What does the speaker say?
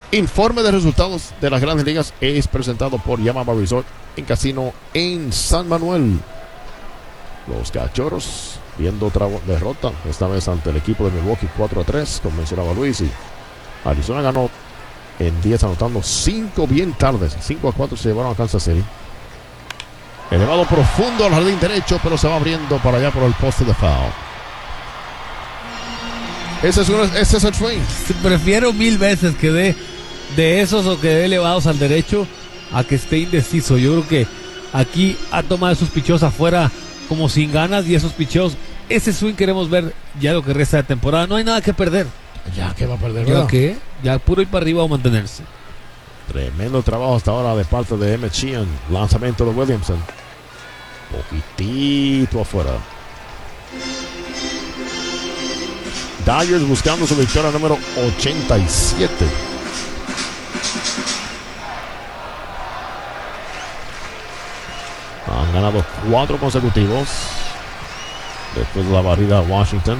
Informe de resultados de las Grandes Ligas es presentado por Yamaha Resort en Casino en San Manuel. Los Cachorros viendo otra derrota, esta vez ante el equipo de Milwaukee 4-3, como mencionaba Luis. Y Arizona ganó en 10 anotando 5 bien tardes. 5-4 se llevaron a Kansas City. Elevado profundo al jardín derecho, pero se va abriendo para allá por el poste de foul. Ese es el swing. Prefiero 1000 veces que dé de esos o que dé elevados al derecho a que esté indeciso. Yo creo que aquí ha tomado esos picheos afuera como sin ganas, y esos picheos, ese swing queremos ver ya lo que resta de temporada. No hay nada que perder. Ya que va a perder, ¿Ya ¿verdad? qué? Ya puro ir para arriba o mantenerse. Tremendo trabajo hasta ahora de parte de Emmett Sheehan. Lanzamiento de Williamson. Poquitito afuera. Dodgers buscando su victoria número 87. Han ganado 4 consecutivos después de la barrida a Washington.